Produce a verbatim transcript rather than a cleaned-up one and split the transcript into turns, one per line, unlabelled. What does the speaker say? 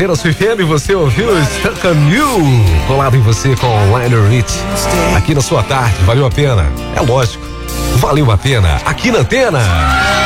prazer, a sua F M, você ouviu Stuck on You, colado em você com Lionel Rich, aqui na sua tarde, valeu a pena, é lógico, valeu a pena, aqui na Antena.